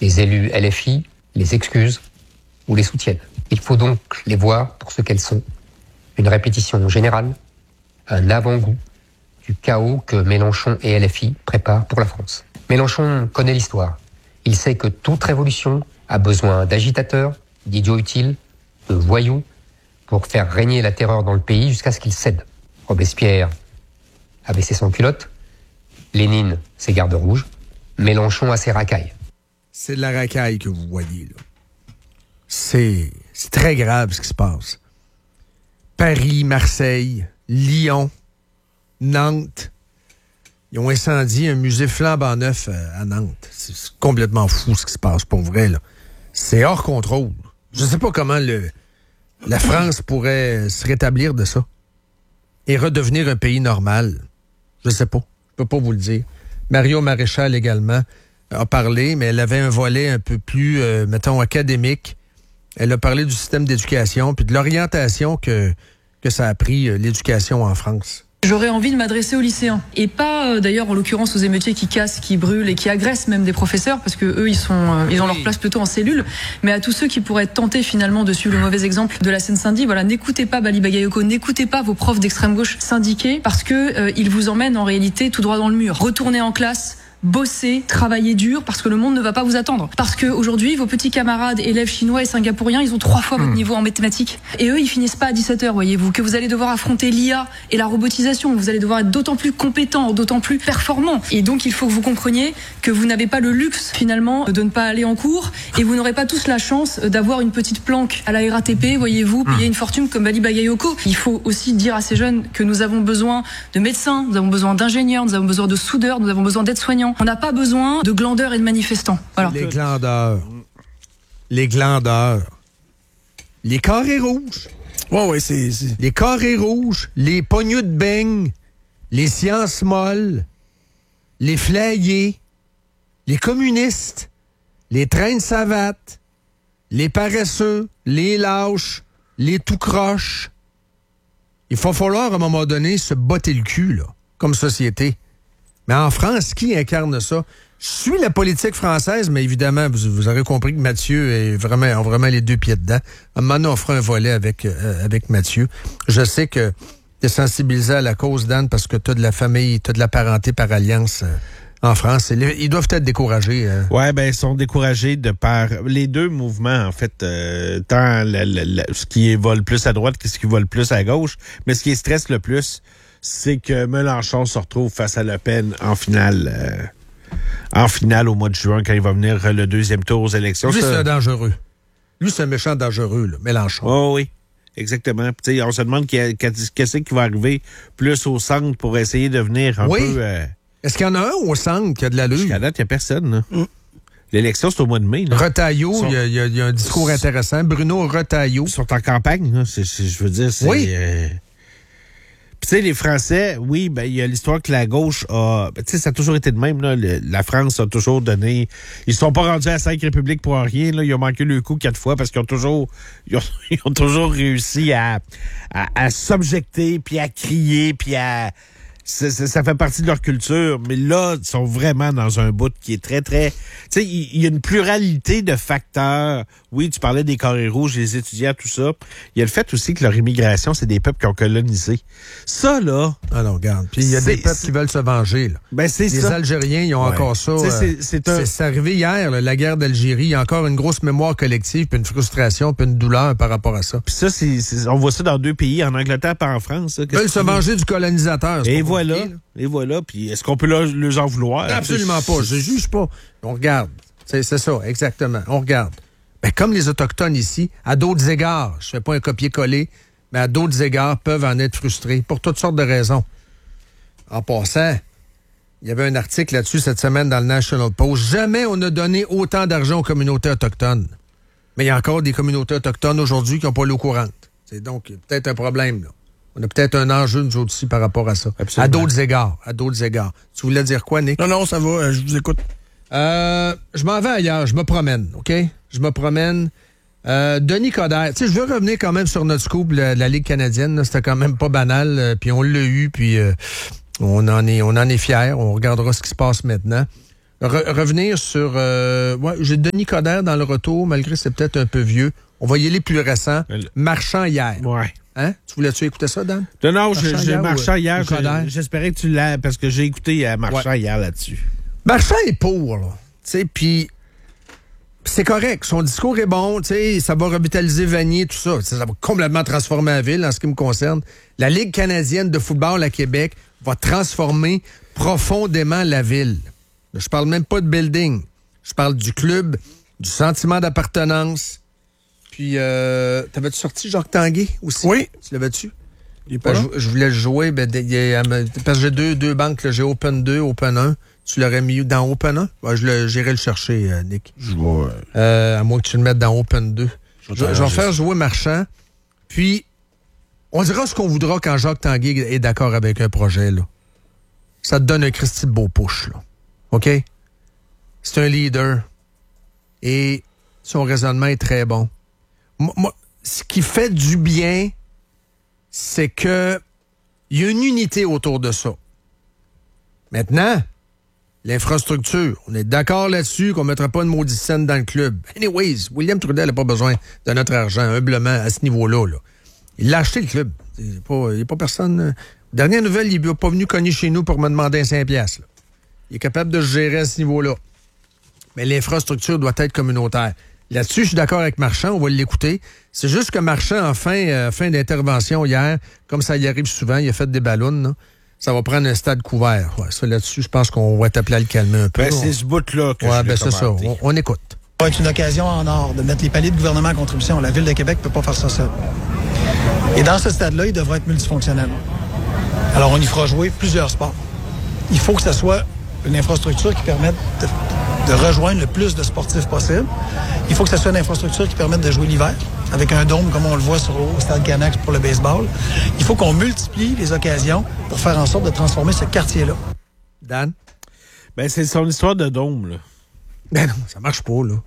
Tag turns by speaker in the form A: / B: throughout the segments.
A: Les élus LFI les excusent ou les soutiennent. Il faut donc les voir pour ce qu'elles sont. Une répétition générale, un avant-goût du chaos que Mélenchon et LFI préparent pour la France. Mélenchon connaît l'histoire. Il sait que toute révolution a besoin d'agitateurs, d'idiots utiles, de voyous, pour faire régner la terreur dans le pays jusqu'à ce qu'il cède. Robespierre a baissé son culotte, Lénine ses gardes rouges, Mélenchon a ses racailles.
B: C'est de la racaille que vous voyez, là. C'est très grave ce qui se passe. Paris, Marseille, Lyon, Nantes, ils ont incendié un musée flambant neuf à Nantes. C'est complètement fou ce qui se passe, pour vrai, là. C'est hors contrôle. Je ne sais pas comment la France pourrait se rétablir de ça et redevenir un pays normal. Je ne sais pas. Je peux pas vous le dire. Mario Maréchal également a parlé, mais elle avait un volet un peu plus, mettons, académique. Elle a parlé du système d'éducation puis de l'orientation que ça a pris l'éducation en France.
C: J'aurais envie de m'adresser aux lycéens et pas d'ailleurs en l'occurrence aux émeutiers qui cassent, qui brûlent et qui agressent même des professeurs parce que eux ils ont leur place plutôt en cellule, mais à tous ceux qui pourraient être tentés finalement de suivre le mauvais exemple de la Seine-Saint-Denis, voilà, n'écoutez pas Bali Bagayoko, n'écoutez pas vos profs d'extrême gauche syndiqués parce que ils vous emmènent en réalité tout droit dans le mur. Retournez en classe, bossez, travaillez dur parce que le monde ne va pas vous attendre. Parce que aujourd'hui, vos petits camarades élèves chinois et singapouriens, ils ont 3 fois votre niveau en mathématiques. Et eux, ils finissent pas à 17h, voyez-vous, que vous allez devoir affronter l'IA et la robotisation. Vous allez devoir être d'autant plus compétent, d'autant plus performant. Et donc, il faut que vous compreniez que vous n'avez pas le luxe, finalement, de ne pas aller en cours et vous n'aurez pas tous la chance d'avoir une petite planque à la RATP, voyez-vous, payer une fortune comme Bali Bagayoko. Il faut aussi dire à ces jeunes que nous avons besoin de médecins, nous avons besoin d'ingénieurs, nous avons besoin de soudeurs, nous avons besoin d'aides-soignants. On n'a pas besoin de glandeurs et de manifestants. Voilà.
B: Les glandeurs. Les glandeurs. Les carrés rouges.
D: Ouais, c'est...
B: Les carrés rouges, les pogneux de beignes, les sciences molles, les flayés, les communistes, les trains de savate, les paresseux, les lâches, les tout-croches. Il va falloir, à un moment donné, se botter le cul, là, comme société. Mais en France, qui incarne ça? Je suis la politique française, mais évidemment, vous aurez compris que Mathieu a vraiment les 2 pieds dedans. À un moment donné, on fera un volet avec Mathieu. Je sais que tu es sensibilisé à la cause, Dan, parce que tu as de la famille, tu as de la parenté par alliance en France. Ils doivent être découragés.
D: Ouais, ben ils sont découragés de par les deux mouvements, en fait. Tant ce qui vole plus à droite que ce qui vole plus à gauche. Mais ce qui stresse le plus, c'est que Mélenchon se retrouve face à Le Pen en finale au mois de juin, quand il va venir le 2e tour aux élections.
B: Lui, c'est un dangereux. Lui, c'est un méchant dangereux, là, Mélenchon.
D: Oh oui, exactement. Puis, on se demande qu'est-ce qui va arriver plus au centre pour essayer de venir un peu...
B: Est-ce qu'il y en a un au centre qui a de l'allure?
D: Jusqu'à date, il n'y a personne. Là. L'élection, c'est au mois de mai. Là.
B: Retailleau, il y a un discours intéressant. Bruno Retailleau.
D: Ils sont en campagne. Là. Je veux dire, c'est...
B: Oui.
D: Tu sais, les Français, oui, ben il y a l'histoire que la gauche a... Tu sais, ça a toujours été de même, là. La France a toujours donné... Ils ne sont pas rendus à 5 républiques pour rien, là. Ils ont manqué le coup 4 fois parce qu'ils ont toujours... Ils ont toujours réussi à s'objecter, puis à crier, puis à... Ça fait partie de leur culture, mais là, ils sont vraiment dans un bout qui est très, très... Tu sais, il y a une pluralité de facteurs. Oui, tu parlais des carrés rouges, des étudiants, tout ça. Il y a le fait aussi que leur immigration, c'est des peuples qui ont colonisé. Ça, là...
B: Alors, regarde. Puis il y a des peuples qui veulent se venger, là.
D: Ben, c'est ça.
B: Les Algériens, ils ont encore ça. C'est arrivé hier, là, la guerre d'Algérie. Il y a encore une grosse mémoire collective, puis une frustration, puis une douleur par rapport à ça.
D: Puis ça, on voit ça dans 2 pays, en Angleterre et en France.
B: Ils veulent se venger du colonisateur.
D: Et voilà. Puis est-ce qu'on peut leur en vouloir?
B: Absolument pas. Je juge pas. On regarde. C'est ça, exactement. On regarde. Ben, comme les Autochtones ici, à d'autres égards, je fais pas un copier-coller, mais à d'autres égards, peuvent en être frustrés pour toutes sortes de raisons. En passant, il y avait un article là-dessus cette semaine dans le National Post. Jamais on n'a donné autant d'argent aux communautés autochtones. Mais il y a encore des communautés autochtones aujourd'hui qui n'ont pas l'eau courante. C'est donc peut-être un problème, là. On a peut-être un enjeu, nous autres, aussi, par rapport à ça. Absolument. À d'autres égards. Tu voulais dire quoi, Nick?
D: Non, ça va, je vous écoute.
B: Je m'en vais ailleurs, je me promène, OK? Je me promène. Denis Coderre, tu sais, je veux revenir quand même sur notre scoop, la Ligue canadienne, là, c'était quand même pas banal, puis on l'a eu, puis on en est fiers, on regardera ce qui se passe maintenant. revenir sur... j'ai Denis Coderre dans le retour, malgré que c'est peut-être un peu vieux. On va y aller plus récent. Marchand hier.
D: Ouais.
B: Hein? Tu voulais-tu écouter ça, Dan?
D: Non, j'ai Marchand hier. J'espérais que tu l'as, parce que j'ai écouté Marchand hier là-dessus.
B: Marchand est pour, là. Tu sais, puis c'est correct. Son discours est bon, tu sais, ça va revitaliser Vanier, tout ça. Ça va complètement transformer la ville, en ce qui me concerne. La Ligue canadienne de football à Québec va transformer profondément la ville. Je parle même pas de building. Je parle du club, du sentiment d'appartenance. Puis, t'avais-tu sorti Jacques Tanguay aussi?
E: Oui.
B: Tu l'avais-tu?
E: Il est pas là?
B: Je voulais le jouer, parce que j'ai deux banques, là, j'ai Open 2, Open 1. Tu l'aurais mis dans Open 1? J'irai le chercher, Nick.
E: Je vois.
B: À moins que tu le mettes dans Open 2. Je vais faire jouer Marchand. Puis, on dira ce qu'on voudra quand Jacques Tanguay est d'accord avec un projet, là. Ça te donne un Christy de beau push, là. OK? C'est un leader. Et son raisonnement est très bon. Moi, ce qui fait du bien, c'est que il y a une unité autour de ça. Maintenant, l'infrastructure, on est d'accord là-dessus qu'on ne mettra pas une maudite scène dans le club. Anyways, William Trudel n'a pas besoin de notre argent, humblement, à ce niveau-là. Là. Il l'a acheté, le club. Il n'y a pas personne... Dernière nouvelle, il n'est pas venu cogner chez nous pour me demander un 5$. Là. Il est capable de se gérer à ce niveau-là. Mais l'infrastructure doit être communautaire. Là-dessus, je suis d'accord avec Marchand, on va l'écouter. C'est juste que Marchand, en fin d'intervention hier, comme ça y arrive souvent, il a fait des ballons, là. Ça va prendre un stade couvert. Ouais, ça, là-dessus, je pense qu'on va être appelé à le calmer un peu.
D: C'est ce bout-là que
B: c'est ça. On écoute.
F: Ça va être une occasion en or de mettre les paliers de gouvernement en contribution. La Ville de Québec ne peut pas faire ça seule. Et dans ce stade-là, il devra être multifonctionnel. Alors, on y fera jouer plusieurs sports. Il faut que ce soit une infrastructure qui permette de rejoindre le plus de sportifs possible. Il faut que ce soit une infrastructure qui permette de jouer l'hiver, avec un dôme comme on le voit au Stade Canax pour le baseball. Il faut qu'on multiplie les occasions pour faire en sorte de transformer ce quartier-là.
B: Dan?
D: Ben, c'est son histoire de dôme, là.
B: Ben non, ça marche pas, là.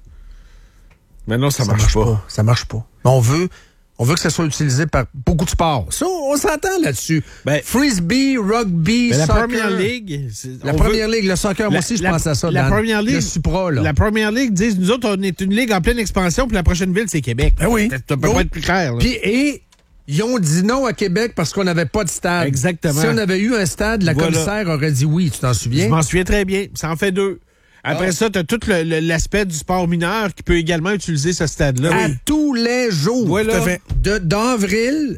D: Ben non, ça marche pas.
B: Ça marche pas. Mais on veut que ça soit utilisé par beaucoup de sports. Ça, on s'entend là-dessus. Ben, Frisbee, rugby,
D: ben,
B: soccer.
D: La Première Ligue...
B: Ligue, le soccer, moi aussi, je pense à ça.
D: La Première Ligue...
B: Le Supra, là.
D: La Première Ligue disent, nous autres, on est une ligue en pleine expansion, puis la prochaine ville, c'est Québec.
B: Ben oui.
D: Ça peut pas être plus clair, là.
B: Puis, et ils ont dit non à Québec parce qu'on n'avait pas de stade.
D: Exactement.
B: Si on avait eu un stade, la commissaire aurait dit oui. Tu t'en souviens?
D: Je m'en souviens très bien. Ça en fait 2. Après ça, tu as tout l'aspect du sport mineur qui peut également utiliser ce stade-là.
B: À tous les jours.
D: Voilà.
B: D'avril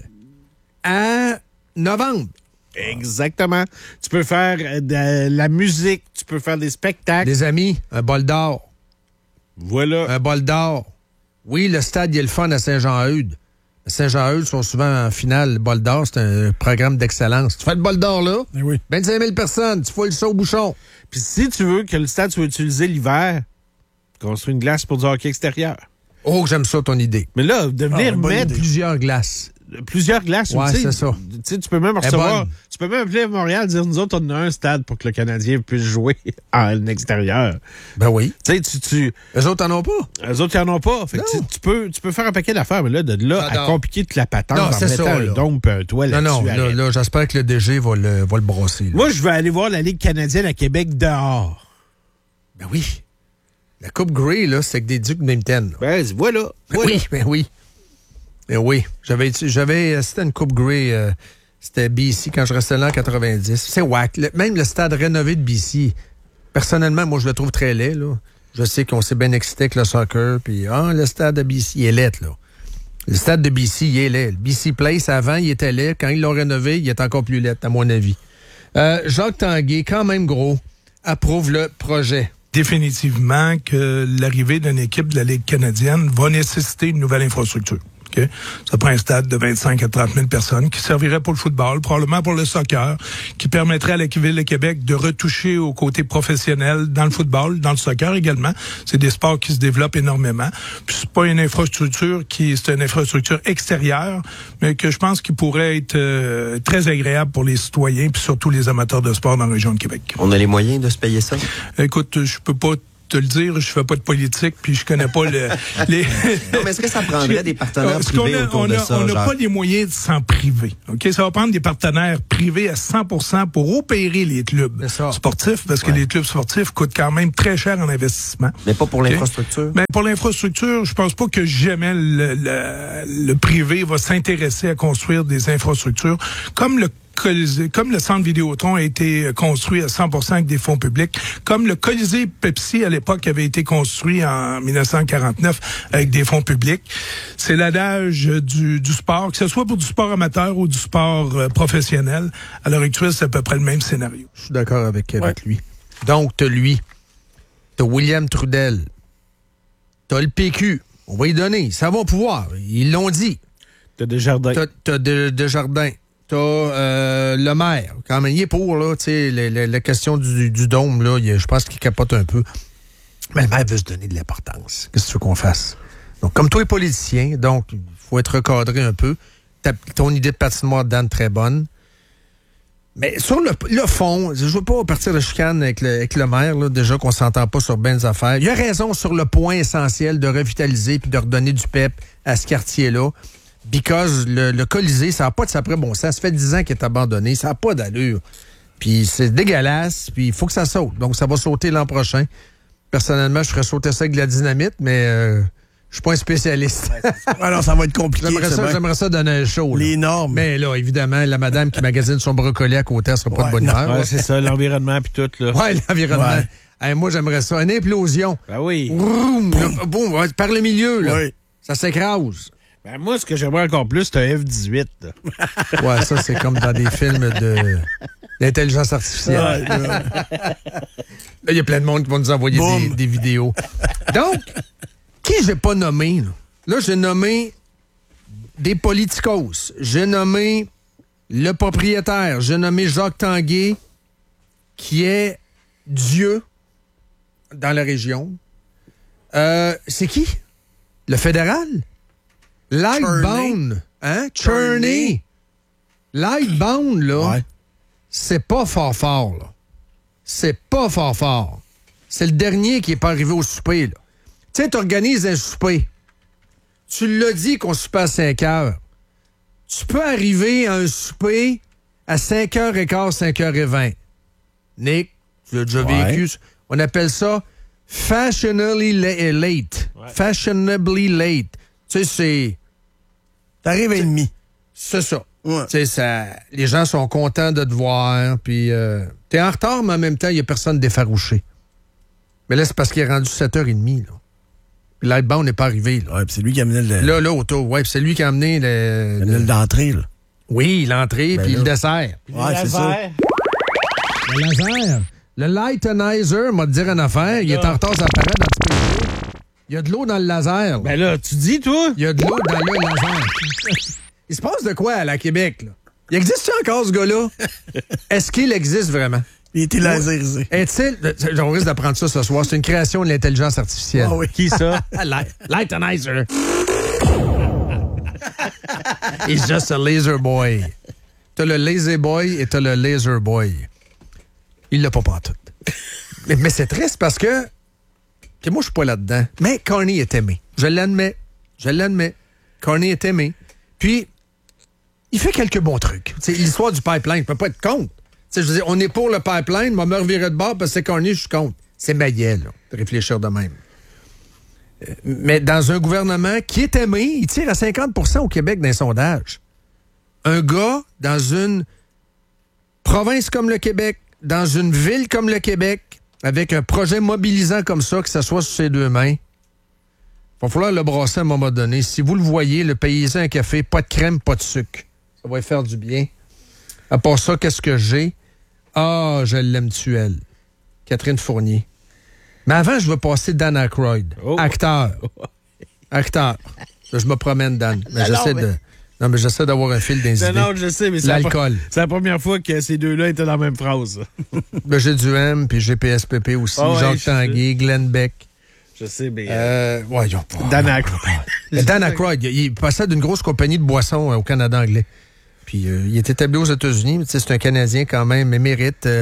B: à novembre.
D: Exactement. Tu peux faire de la musique, tu peux faire des spectacles.
B: Les amis, un bol d'or.
D: Voilà.
B: Un bol d'or. Oui, le stade, il y a le fun à Saint-Jean-Eudes. Saint-Jean-Eudes sont souvent en finale. Le bol d'or, c'est un programme d'excellence. Tu fais le bol d'or, là?
E: Oui.
B: 25 000 personnes, tu fouilles ça au bouchon.
D: Puis si tu veux que le stade soit utilisé l'hiver, construis une glace pour du hockey extérieur.
B: Oh, j'aime ça, ton idée.
D: Mais là, de venir mettre
B: plusieurs glaces.
D: Plusieurs glaces,
B: ouais, c'est ça.
D: Tu peux même recevoir. Tu peux même appeler à Montréal et dire nous autres, on a un stade pour que le Canadien puisse jouer en extérieur.
B: Ben oui.
D: Tu sais,
B: eux autres, en ont pas.
D: Eux autres, ils en ont pas. Fait que tu peux faire un paquet d'affaires, mais là, de là à compliquer toute la patente en mettant un dôme et un toit là-dessus.
B: Non, là, j'espère que le DG va le brosser. Là.
D: Moi, je vais aller voir la Ligue canadienne à Québec dehors.
B: Ben oui. La Coupe Grey, là, c'est que des Ducs Nipton.
D: Ben, voilà.
B: Oui. C'était une Coupe Grey, c'était BC quand je restais là en 90. C'est whack. Même le stade rénové de BC, personnellement, moi, je le trouve très laid, là. Je sais qu'on s'est bien excité avec le soccer, puis le stade de BC, il est laid, là. Le stade de BC, il est laid. Le BC Place, avant, il était laid. Quand ils l'ont rénové, il est encore plus laid, à mon avis. Jacques Tanguay, quand même gros, approuve le projet.
E: Définitivement que l'arrivée d'une équipe de la Ligue canadienne va nécessiter une nouvelle infrastructure. Okay? Ça prend un stade de 25 à 30 000 personnes qui servirait pour le football, probablement pour le soccer, qui permettrait à la Ville de Québec de retoucher au côté professionnel dans le football, dans le soccer également. C'est des sports qui se développent énormément. Puis c'est pas une infrastructure c'est une infrastructure extérieure, mais que je pense qu'il pourrait être très agréable pour les citoyens puis surtout les amateurs de sport dans la région de Québec.
G: On a les moyens de se payer ça?
E: Écoute, je peux pas te le dire, je fais pas de politique, puis je connais pas les...
G: Non, mais est-ce que ça prendrait des partenaires privés autour de ça?
E: On n'a pas les moyens de s'en priver. OK? Ça va prendre des partenaires privés à 100% pour opérer les clubs sportifs, parce que les clubs sportifs coûtent quand même très cher en investissement.
G: Mais pas pour l'infrastructure?
E: Mais pour l'infrastructure, je pense pas que jamais le privé va s'intéresser à construire des infrastructures comme le centre Vidéotron a été construit à 100% avec des fonds publics, comme le Colisée Pepsi à l'époque avait été construit en 1949 avec des fonds publics. C'est l'adage du sport, que ce soit pour du sport amateur ou du sport professionnel. À l'heure actuelle, c'est à peu près le même scénario.
B: Je suis d'accord avec lui. Donc, t'as lui, t'as William Trudel, t'as le PQ, on va y donner, ça va pouvoir, ils l'ont dit.
D: T'as Desjardins.
B: T'as Desjardins. T'as le maire, quand même, il est pour, là, tu sais, la question du dôme, là, je pense qu'il capote un peu. Mais le maire veut se donner de l'importance. Qu'est-ce que tu veux qu'on fasse? Donc, comme toi, les politiciens, donc, il faut être recadré un peu. Ton idée de patinoire, Dan, très bonne. Mais sur le fond, je veux pas partir de chicane avec le maire, là, déjà qu'on s'entend pas sur ben des affaires. Il a raison sur le point essentiel de revitaliser puis de redonner du pep à ce quartier-là. Because le Colisée, ça n'a pas de sa bon sens. Ça fait 10 ans qu'il est abandonné. Ça n'a pas d'allure. Puis c'est dégueulasse. Puis il faut que ça saute. Donc ça va sauter l'an prochain. Personnellement, je ferais sauter ça avec de la dynamite, mais je suis pas un spécialiste.
H: Alors ça va être compliqué.
B: J'aimerais ça donner un show.
H: Les normes.
B: Mais là, évidemment, la madame qui magasine son brocoli à côté, elle sera pas de bonne humeur.
D: Ouais, c'est ça, l'environnement puis tout, là.
B: Ouais, l'environnement. Ouais. Hey, moi, j'aimerais ça. Une implosion.
D: Ben oui.
B: Bon, par le milieu, là. Oui. Ça s'écrase.
D: Ben moi, ce que j'aimerais encore plus, c'est un F-18.
B: Ouais, ça, c'est comme dans des films d'intelligence artificielle. Là, il y a plein de monde qui vont nous envoyer des vidéos. Donc, qui j'ai pas nommé? Là, j'ai nommé des politicos. J'ai nommé le propriétaire. J'ai nommé Jacques Tanguay, qui est Dieu dans la région. C'est qui? Le fédéral? Lightbound, hein? Cherney. Lightbound, là, c'est pas fort, là. C'est pas fort. C'est le dernier qui est pas arrivé au souper, là. Tu sais, t'organises un souper. Tu l'as dit qu'on soupait à 5 heures. Tu peux arriver à un souper à 5h15, 5h20. Nick, tu l'as déjà vécu. On appelle ça fashionably late. Ouais. Fashionably late. Tu sais, c'est...
H: T'arrives à demi.
B: C'est ça. Ouais. Tu sais, les gens sont contents de te voir, puis t'es en retard, mais en même temps, il n'y a personne d'effarouché. Mais là, c'est parce qu'il est rendu 7h30, là. Puis Lightbound n'est pas arrivé, là.
H: Ouais, puis c'est lui qui a amené le...
B: Là, auto, ouais, puis c'est lui qui a amené
H: l'entrée, là.
B: Oui, l'entrée, puis le dessert.
H: Ouais, c'est ça.
B: Le laser. Le Lightonizer, m'a te dire une affaire, il est en retard, ça paraît dans le petit peu. Il y a de l'eau dans le laser. Là.
D: Ben là, tu dis, toi?
B: Il y a de l'eau dans le laser. Il se passe de quoi à la Québec, là? Il existe-tu encore, ce gars-là? Est-ce qu'il existe vraiment?
H: Il était laserisé.
B: Est-il... On risque d'apprendre ça ce soir. C'est une création de l'intelligence artificielle.
H: Ah oui.
D: Qui ça?
B: Lightonizer. He's just a laser boy. T'as le laser boy et t'as le laser boy. Il l'a pas pantoute. mais c'est triste parce que moi, je suis pas là-dedans. Mais Carney est aimé. Je l'admets. Carney est aimé. Puis, il fait quelques bons trucs. T'sais, l'histoire du pipeline, je peux pas être contre. T'sais, je veux dire, on est pour le pipeline, moi, me revirer de bord parce que c'est Carney, je suis contre. C'est maillet, là, de réfléchir de même. Mais dans un gouvernement qui est aimé, il tire à 50% au Québec dans les sondages. Un gars dans une province comme le Québec, dans une ville comme le Québec, avec un projet mobilisant comme ça, que ça soit sur ses deux mains, il va falloir le brasser à un moment donné. Si vous le voyez, le paysan un café, pas de crème, pas de sucre. Ça va lui faire du bien. À part ça, qu'est-ce que j'ai? Ah, je l'aime tuelle. Catherine Fournier. Mais avant, je veux passer Dan Aykroyd. Oh. Acteur. Là, je me promène, Dan. Mais j'essaie d'avoir un fil dans les idées.
D: Non, je sais, mais
B: l'alcool.
D: C'est la première fois que ces deux-là étaient dans la même phrase.
B: Ben, j'ai du M, puis j'ai PSPP aussi. Jacques Tanguay, Glenn Beck.
D: Je sais, mais...
B: ils ont pas...
D: Dan Aykroyd.
B: Dan Aykroyd, il possède une grosse compagnie de boissons au Canada anglais. Puis il est établi aux États-Unis, mais c'est un Canadien quand même, émérite.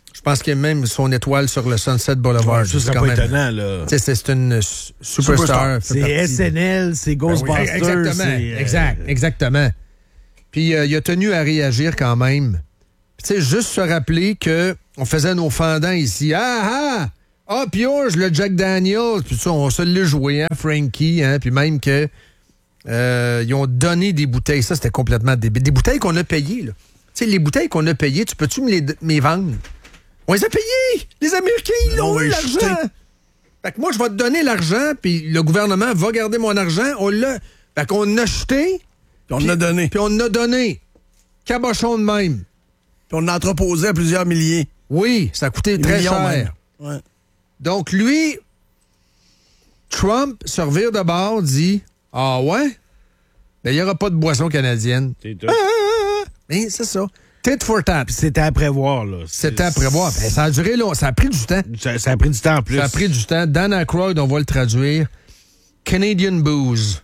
B: Je pense qu'il y a même son étoile sur le Sunset Boulevard.
D: Ça serait pas étonnant, là.
B: C'est une superstar.
D: C'est SNL, c'est Ghostbusters.
B: Exactement. Puis il a tenu à réagir quand même. Tu sais, juste se rappeler qu'on faisait nos fendants ici. Pioche, le Jack Daniels. Puis ça, on se l'a joué, hein, Frankie. Hein, puis même que ils ont donné des bouteilles. Ça, c'était complètement débile. Des bouteilles qu'on a payées, là. Tu sais, les bouteilles qu'on a payées, tu peux-tu me les vendre? On les a payées! Les Américains, ils ont eu l'argent! Fait que moi, je vais te donner l'argent, puis le gouvernement va garder mon argent. On l'a. Fait qu'on a acheté.
H: Puis on en a donné.
B: Puis on en a donné. Cabochon de même.
H: Puis on a entreposé à plusieurs milliers.
B: Oui, ça a coûté très cher.
H: Ouais.
B: Donc, lui, Trump se revire de bord, dit « Ah ouais? Ben, il n'y aura pas de boisson canadienne. » Mais c'est ça. Tit for tat.
D: Puis c'était à prévoir, là.
B: C'était à prévoir. Ben, ça a duré long. Ça a pris du temps.
D: Ça a pris du temps en plus.
B: Ça a pris du temps. Dan Aykroyd, on va le traduire. Canadian booze.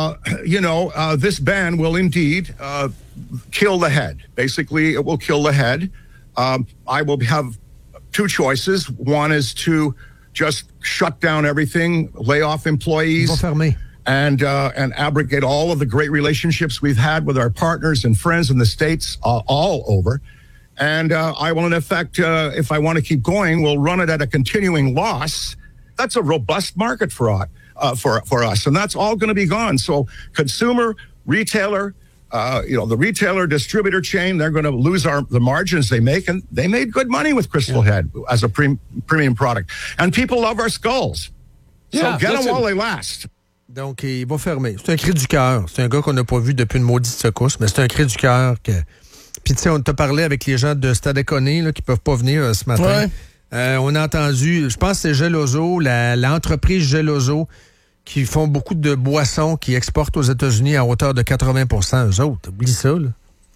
I: This ban will indeed kill the head. Basically, it will kill the head. I will have two choices. One is to just shut down everything, lay off employees.
B: Ils vont fermer.
I: And abrogate all of the great relationships we've had with our partners and friends in the States all over. And I will, in effect, if I want to keep going, will run it at a continuing loss. That's a robust market for us, and that's all going to be gone. So consumer, retailer, the retailer distributor chain, they're going to lose the margins they make, and they made good money with Crystal Head as a premium product. And people love our skulls. So get them while they last.
B: Donc, il va fermer. C'est un cri du cœur. C'est un gars qu'on n'a pas vu depuis une maudite secousse, mais c'est un cri du cœur. Puis, tu sais, on t'a parlé avec les gens de Stade Éconné là, qui peuvent pas venir ce matin. Ouais. On a entendu, je pense que c'est Geloso, l'entreprise Geloso, qui font beaucoup de boissons qui exportent aux États-Unis à hauteur de 80%. Eux autres, oublie ça, là.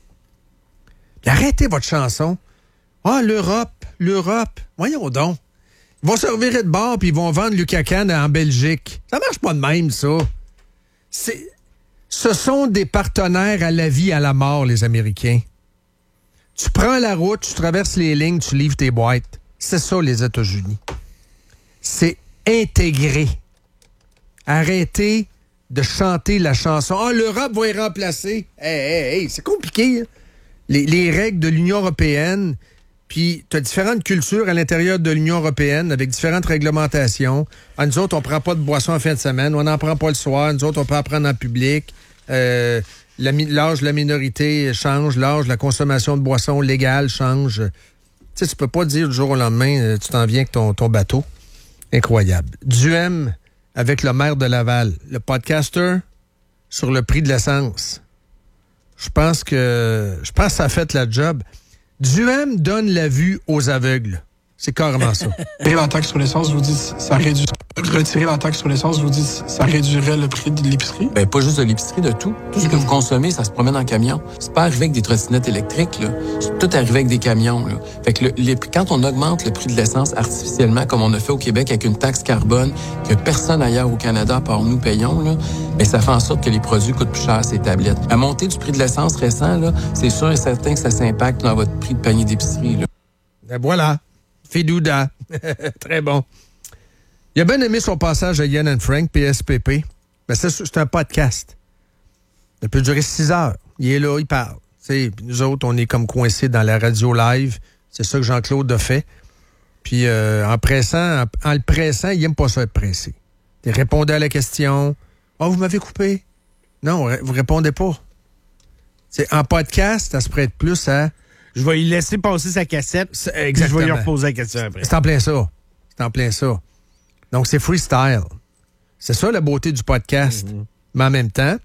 B: Puis arrêtez votre chanson. L'Europe. Voyons donc. Ils vont se revirer de bord puis ils vont vendre Lucas Cannes en Belgique. Ça marche pas de même, ça. Ce sont des partenaires à la vie, à la mort, les Américains. Tu prends la route, tu traverses les lignes, tu livres tes boîtes. C'est ça, les États-Unis. C'est intégré. Arrêtez de chanter la chanson. L'Europe va y remplacer. Hey, c'est compliqué. Hein? Les règles de l'Union européenne. Puis, tu as différentes cultures à l'intérieur de l'Union européenne avec différentes réglementations. Nous autres, on prend pas de boisson en fin de semaine. On n'en prend pas le soir. Nous autres, on peut en prendre en public. L'âge de la minorité change. L'âge de la consommation de boissons légale change. Tu sais, tu peux pas dire du jour au lendemain, tu t'en viens avec ton bateau. Incroyable. Duhem avec le maire de Laval. Le podcaster sur le prix de l'essence. Je pense que ça a fait la job. Duhem donne la vue aux aveugles. C'est carrément ça.
J: Retirer la taxe sur l'essence, vous dites, ça réduit. Retirer la taxe sur l'essence, vous dites, ça réduirait le prix de l'épicerie?
K: Ben, pas juste de l'épicerie, de tout. Tout ce que vous consommez, ça se promène en camion. C'est pas arrivé avec des trottinettes électriques, là. C'est tout arrivé avec des camions, là. Fait que quand on augmente le prix de l'essence artificiellement, comme on a fait au Québec avec une taxe carbone que personne ailleurs au Canada, à part nous, payons, là, ben, ça fait en sorte que les produits coûtent plus cher à ces tablettes. La montée du prix de l'essence récent, là, c'est sûr et certain que ça s'impacte dans votre prix de panier d'épicerie, là.
B: Ben voilà. Fidouda. Très bon. Il a bien aimé son passage à Yann and Frank, PSPP. Ben c'est un podcast. Ça peut durer 6 heures. Il est là, il parle. Puis nous autres, on est comme coincés dans la radio live. C'est ça que Jean-Claude a fait. Puis en le pressant, il n'aime pas ça être pressé. Il répondait à la question. « vous m'avez coupé. » Non, vous répondez pas. En podcast, ça se prête plus à...
D: Je vais y laisser passer sa cassette.
B: Exactement.
D: Je vais lui reposer la question après.
B: C'est en plein ça. Donc, c'est freestyle. C'est ça la beauté du podcast. Mm-hmm. Mais en même temps,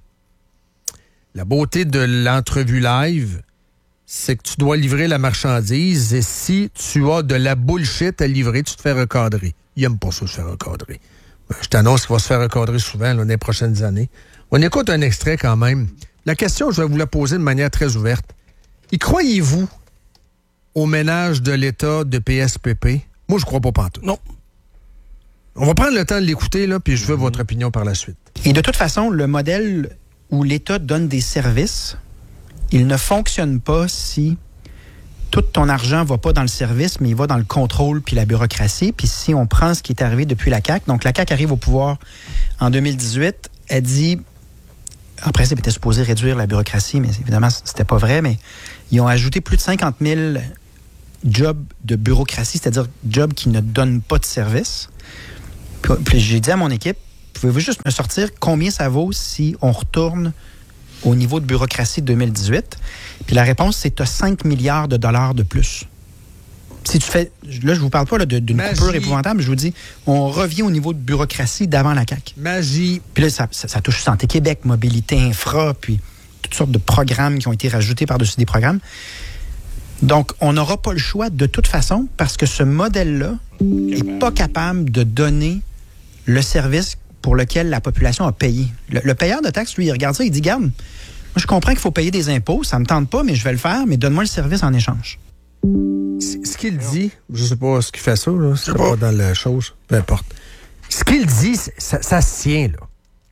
B: la beauté de l'entrevue live, c'est que tu dois livrer la marchandise et si tu as de la bullshit à livrer, tu te fais recadrer. Il n'aime pas ça, se faire recadrer. Je t'annonce qu'il va se faire recadrer souvent là, dans les prochaines années. On écoute un extrait quand même. La question, je vais vous la poser de manière très ouverte. Y croyez-vous au ménage de l'État de PSPP? Moi, je crois pas pantoute.
H: Non.
B: On va prendre le temps de l'écouter, là, puis je veux votre opinion par la suite.
L: Et de toute façon, le modèle où l'État donne des services, il ne fonctionne pas si tout ton argent ne va pas dans le service, mais il va dans le contrôle puis la bureaucratie. Puis si on prend ce qui est arrivé depuis la CAQ, donc la CAQ arrive au pouvoir en 2018, elle dit, en principe, elle était supposée réduire la bureaucratie, mais évidemment, c'était pas vrai, mais ils ont ajouté plus de 50 000 jobs de bureaucratie, c'est-à-dire jobs qui ne donnent pas de service. Puis j'ai dit à mon équipe, pouvez-vous juste me sortir combien ça vaut si on retourne au niveau de bureaucratie de 2018? Puis la réponse, c'est tu as 5 milliards de dollars de plus. Si tu fais... Là, je vous parle pas là, d'une coupure épouvantable, je vous dis, on revient au niveau de bureaucratie d'avant la CAQ.
B: Magie.
L: Puis là, ça touche Santé Québec, mobilité, infra, puis toutes sortes de programmes qui ont été rajoutés par-dessus des programmes. Donc, on n'aura pas le choix de toute façon parce que ce modèle-là n'est pas capable de donner le service pour lequel la population a payé. Le payeur de taxes, lui, il regarde ça, il dit, garde, moi, je comprends qu'il faut payer des impôts, ça me tente pas, mais je vais le faire, mais donne-moi le service en échange.
B: Ce qu'il dit, je sais pas ce qu'il fait ça, là, c'est pas dans la chose, peu importe. Ce qu'il dit, ça se tient, là.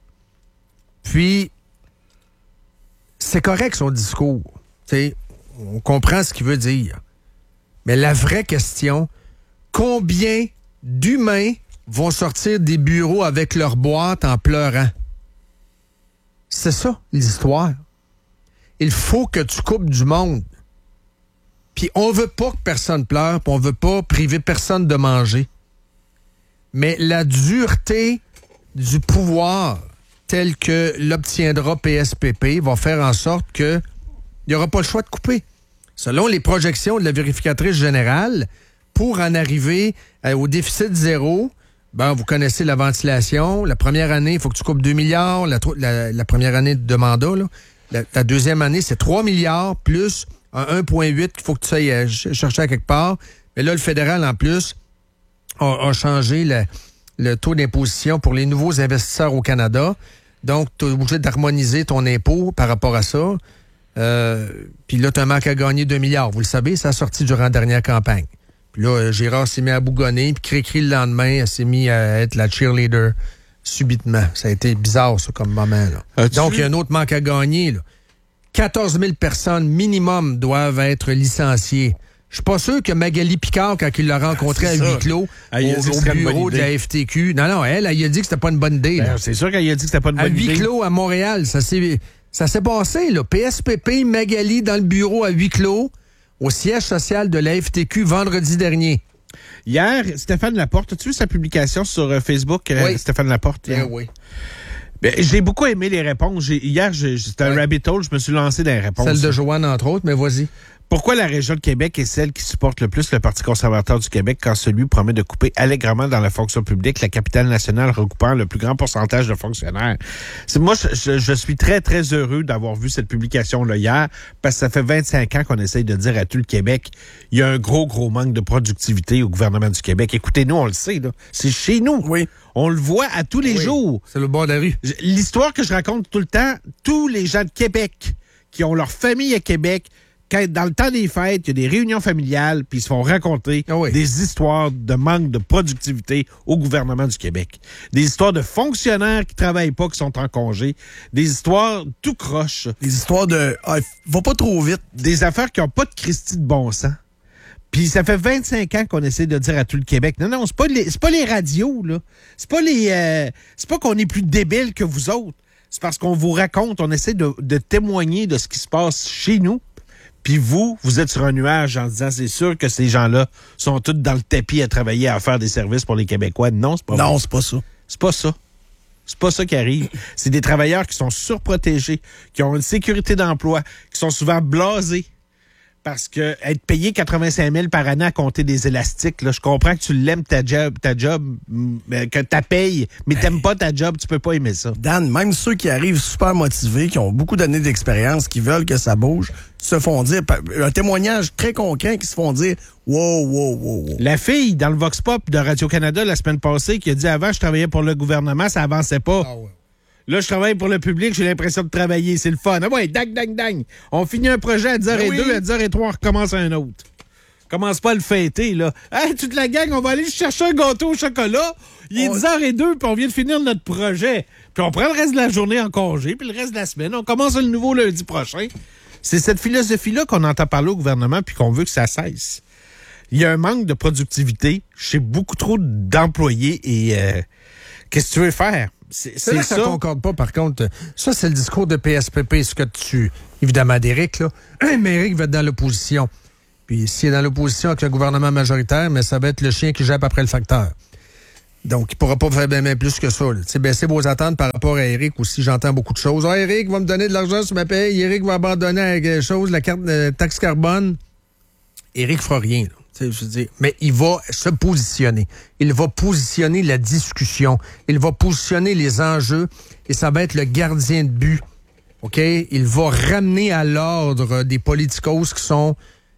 B: Puis, c'est correct son discours. T'sais, on comprend ce qu'il veut dire. Mais la vraie question, combien d'humains vont sortir des bureaux avec leur boîte en pleurant? C'est ça, l'histoire. Il faut que tu coupes du monde. Puis on veut pas que personne pleure, puis on veut pas priver personne de manger. Mais la dureté du pouvoir tel que l'obtiendra PSPP va faire en sorte que il n'y aura pas le choix de couper. Selon les projections de la vérificatrice générale, pour en arriver au déficit zéro, ben, vous connaissez la ventilation. La première année, il faut que tu coupes 2 milliards. La première année de mandat, là. La deuxième année, c'est 3 milliards plus un 1,8 qu'il faut que tu ailles chercher à quelque part. Mais là, le fédéral, en plus, a changé le taux d'imposition pour les nouveaux investisseurs au Canada. Donc, tu es obligé d'harmoniser ton impôt par rapport à ça. Puis là, tu as un manque à gagner 2 milliards. Vous le savez, ça a sorti durant la dernière campagne. Puis là, Girard s'est mis à bougonner, puis Cricri, le lendemain, elle s'est mis à être la cheerleader subitement. Ça a été bizarre, ça, comme moment, là. Donc, il y a un autre manque à gagner, là. 14 000 personnes minimum doivent être licenciées. Je suis pas sûr que Magali Picard, quand il l'a rencontrée à huis clos, au bureau de la FTQ... Non, elle a dit que c'était pas une bonne idée.
D: Ben, c'est sûr qu'elle a dit que c'était pas une bonne idée.
B: À huis clos, à Montréal, ça s'est passé, là. PSPP, Magali, dans le bureau à huis clos, au siège social de la FTQ vendredi dernier.
D: Hier, Stéphane Laporte, as-tu vu sa publication sur Facebook,
B: oui.
D: Stéphane Laporte? Hier?
B: Oui.
D: Ben, j'ai beaucoup aimé les réponses. Hier, c'était un rabbit hole, je me suis lancé dans les réponses.
B: Celle de Joanne, entre autres, mais vas-y.
D: Pourquoi la région de Québec est celle qui supporte le plus le Parti conservateur du Québec quand celui promet de couper allègrement dans la fonction publique, la capitale nationale recoupant le plus grand pourcentage de fonctionnaires? Moi, je suis très, très heureux d'avoir vu cette publication-là hier, parce que ça fait 25 ans qu'on essaye de dire à tout le Québec, il y a un gros, gros manque de productivité au gouvernement du Québec. Écoutez-nous, on le sait, là. C'est chez nous.
B: Oui.
D: On le voit à tous les jours.
B: C'est le bord de la rue.
D: L'histoire que je raconte tout le temps, tous les gens de Québec qui ont leur famille à Québec, quand dans le temps des fêtes, il y a des réunions familiales, puis ils se font raconter des histoires de manque de productivité au gouvernement du Québec. Des histoires de fonctionnaires qui travaillent pas, qui sont en congé. Des histoires tout croche.
H: Des histoires de va pas trop vite.
D: Des affaires qui ont pas de Christie de bon sens. Puis ça fait 25 ans qu'on essaie de dire à tout le Québec, non, c'est pas les radios, là. C'est pas qu'on est plus débiles que vous autres. C'est parce qu'on vous raconte, on essaie de témoigner de ce qui se passe chez nous. Puis vous êtes sur un nuage en disant, c'est sûr que ces gens-là sont tous dans le tapis à travailler, à faire des services pour les Québécois. Non, c'est pas vrai.
H: Non, c'est pas ça.
D: C'est pas ça. C'est pas ça qui arrive. C'est des travailleurs qui sont surprotégés, qui ont une sécurité d'emploi, qui sont souvent blasés. Parce que être payé 85 000 par année à compter des élastiques, là, je comprends que tu l'aimes ta job, que ta paye, mais t'aimes pas ta job, tu peux pas aimer ça.
H: Dan, même ceux qui arrivent super motivés, qui ont beaucoup d'années d'expérience, qui veulent que ça bouge, se font dire, un témoignage très concret, qui se font dire, wow.
D: La fille dans le Vox Pop de Radio-Canada la semaine passée qui a dit avant, je travaillais pour le gouvernement, ça avançait pas.
B: Ah ouais.
D: Là, je travaille pour le public, j'ai l'impression de travailler. C'est le fun. Ah ouais, dang. On finit un projet à 10h02, à 10h03, on recommence un autre. Commence pas à le fêter, là. Hey, toute la gang, on va aller chercher un gâteau au chocolat. Il est 10h02, puis on vient de finir notre projet. Puis on prend le reste de la journée en congé, puis le reste de la semaine, on commence le nouveau lundi prochain. C'est cette philosophie-là qu'on entend parler au gouvernement puis qu'on veut que ça cesse. Il y a un manque de productivité chez beaucoup trop d'employés et qu'est-ce que tu veux faire?
B: C'est là que ça ne concorde pas, par contre. Ça, c'est le discours de PSPP, ce que tu... Évidemment, d'Éric, là. Mais Éric va être dans l'opposition. Puis s'il est dans l'opposition avec le gouvernement majoritaire, mais ça va être le chien qui jappe après le facteur. Donc, il ne pourra pas faire bien plus que ça. Tu sais, baisser vos attentes par rapport à Éric aussi, j'entends beaucoup de choses. Ah, Éric va me donner de l'argent sur ma paye. Éric va abandonner quelque chose, la carte taxe carbone. Éric fera rien, là. Je veux dire, mais il va se positionner. Il va positionner la discussion. Il va positionner les enjeux et ça va être le gardien de but. OK? Il va ramener à l'ordre des politicos qui sont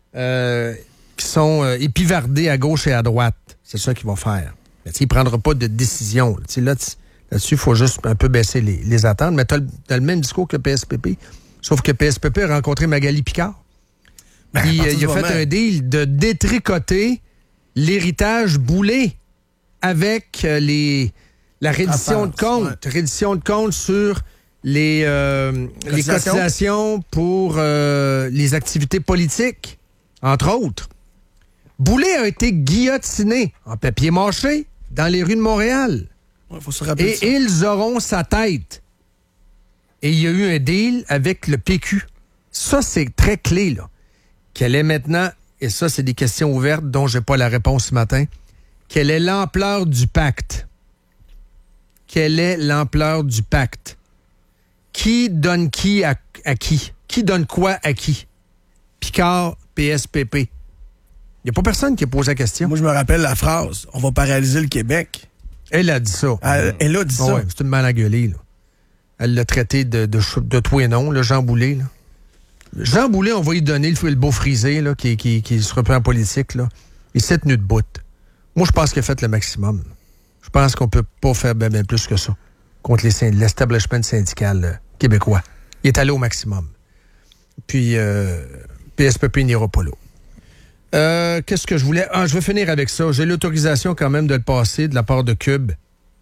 B: épivardés à gauche et à droite. C'est ça qu'il va faire. Mais il ne prendra pas de décision. Là-dessus, il faut juste un peu baisser les attentes. Mais tu as le même discours que PSPP. Sauf que PSPP a rencontré Magali Picard. Il a fait un deal de détricoter l'héritage Boulay avec la reddition de compte. Ouais. Reddition de compte sur les cotisations pour les activités politiques, entre autres. Boulay a été guillotiné en papier mâché dans les rues de Montréal.
H: Ouais, faut se rappeler ça.
B: Et ils auront sa tête. Et il y a eu un deal avec le PQ. Ça, c'est très clé, là. Quelle est maintenant, et ça, c'est des questions ouvertes dont je n'ai pas la réponse ce matin, quelle est l'ampleur du pacte? Quelle est l'ampleur du pacte? Qui donne qui à qui? Qui donne quoi à qui? Picard, PSPP. Il n'y a pas personne qui a posé la question.
H: Moi, je me rappelle la phrase « On va paralyser le Québec ».
B: Elle a dit ça.
H: Elle a dit ça.
B: Ouais, c'est une mal à gueuler, là. Elle l'a traité de tout et non, le Jean Boulay, là. Jean Boulay, on va lui donner le beau frisé là, qui se reprend en politique. Là. Il s'est tenu debout. Moi, je pense qu'il a fait le maximum. Je pense qu'on peut pas faire bien plus que ça contre l'establishment syndical québécois. Il est allé au maximum. Puis, PSPP n'ira pas là. Qu'est-ce que je voulais... je vais finir avec ça. J'ai l'autorisation quand même de le passer de la part de Cube.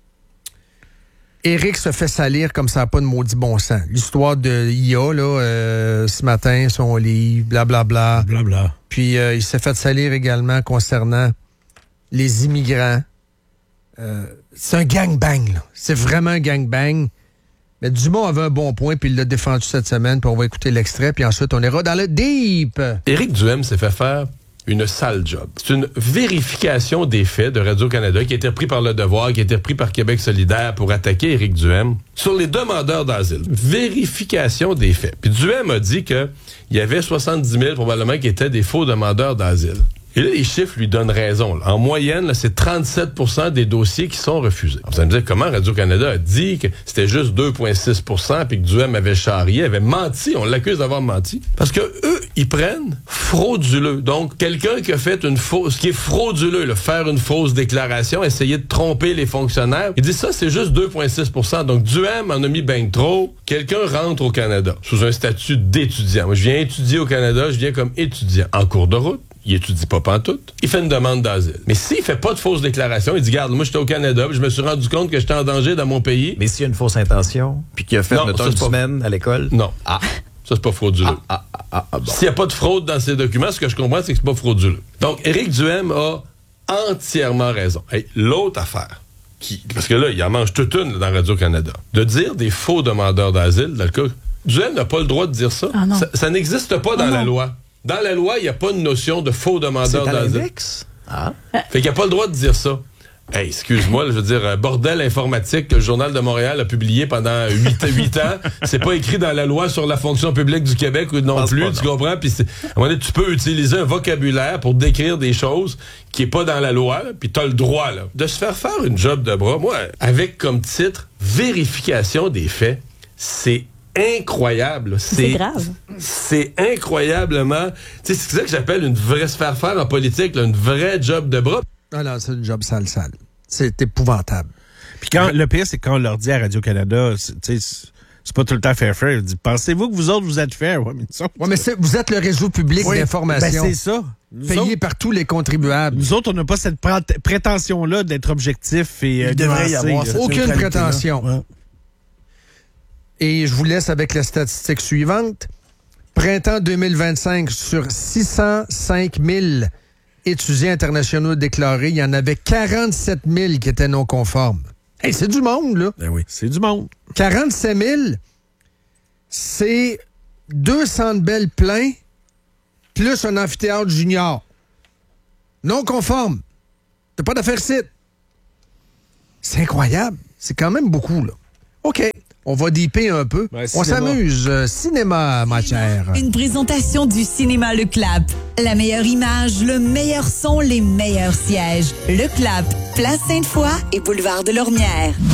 B: Éric se fait salir comme ça n'a pas de maudit bon sens. L'histoire de IA, là, ce matin, son livre, blablabla.
D: Blabla.
B: Puis il s'est fait salir également concernant les immigrants. C'est un gangbang, là. C'est vraiment un gangbang. Mais Dumont avait un bon point, puis il l'a défendu cette semaine, puis on va écouter l'extrait, puis ensuite on ira dans le deep.
M: Éric Duhem s'est fait faire une sale job. C'est une vérification des faits de Radio-Canada qui a été repris par Le Devoir, qui a été repris par Québec solidaire pour attaquer Éric Duhem sur les demandeurs d'asile. Vérification des faits. Puis Duhem a dit qu'il y avait 70 000 probablement qui étaient des faux demandeurs d'asile. Et là, les chiffres lui donnent raison. Là. En moyenne, là, c'est 37 % des dossiers qui sont refusés. Alors, vous allez me dire comment Radio-Canada a dit que c'était juste 2,6 % puis que Duhem avait charrié, avait menti. On l'accuse d'avoir menti. Parce que eux, ils prennent frauduleux. Donc, quelqu'un qui a fait une fausse, qui est frauduleux, là, faire une fausse déclaration, essayer de tromper les fonctionnaires, il dit ça, c'est juste 2,6 %. Donc, Duhem en a mis ben trop. Quelqu'un rentre au Canada sous un statut d'étudiant. Moi, je viens étudier au Canada, je viens comme étudiant. En cours de route. Il étudie pas pantoute. Il fait une demande d'asile. Mais s'il fait pas de fausse déclaration, il dit, regarde, moi, j'étais au Canada, puis je me suis rendu compte que j'étais en danger dans mon pays.
G: Mais s'il y a une fausse intention, puis qu'il a fait, mettons, une semaine à l'école.
M: Non. Ça, c'est pas frauduleux. Bon. S'il n'y a pas de fraude dans ces documents, ce que je comprends, c'est que c'est pas frauduleux. Donc, Éric Duhem a entièrement raison. Hey, l'autre affaire, parce que là, il en mange toute une là, dans Radio-Canada, de dire des faux demandeurs d'asile, dans le cas, Duhem n'a pas le droit de dire ça.
C: Ah,
M: ça n'existe pas dans la loi. Dans la loi, il n'y a pas de notion de faux demandeur d'asile. Fait qu'il n'y a pas le droit de dire ça. Hey, excuse-moi, je veux dire, bordel informatique que le Journal de Montréal a publié pendant 8 ans, c'est pas écrit dans la loi sur la fonction publique du Québec ou non plus, tu comprends? Puis à un moment donné, tu peux utiliser un vocabulaire pour décrire des choses qui est pas dans la loi, puis t'as le droit là, de se faire une job de bras. Moi, avec comme titre « Vérification des faits », c'est incroyable.
N: C'est grave.
M: C'est incroyablement... Tu sais, c'est ça que j'appelle une vraie se faire en politique, là, une vraie job de bras.
B: Ah non, c'est une job sale. C'est épouvantable.
D: Puis le pire, c'est quand on leur dit à Radio-Canada, c'est pas tout le temps fair. Ils disent, pensez-vous que vous autres, vous êtes fair? Ouais, mais
B: vous êtes le réseau public d'information.
D: Ben c'est ça.
B: Payé par tous les contribuables.
D: Nous autres, on n'a pas cette prétention-là d'être objectif et
H: il devrait y avoir
B: aucune prétention.
H: Ouais.
B: Et je vous laisse avec la statistique suivante. Printemps 2025, sur 605 000 étudiants internationaux déclarés, il y en avait 47 000 qui étaient non conformes. Hey, c'est du monde, là.
D: Ben oui, c'est du monde.
B: 47 000, c'est 2 centres belles pleins, plus un amphithéâtre junior. Non conforme. T'as pas d'affaire site. C'est incroyable. C'est quand même beaucoup, là. OK. On va deeper un peu.
D: Ben,
B: on s'amuse. Cinéma, ma chère.
N: Une présentation du Cinéma Le Clap. La meilleure image, le meilleur son, les meilleurs sièges. Le Clap, Place Sainte-Foy et Boulevard de Lormière.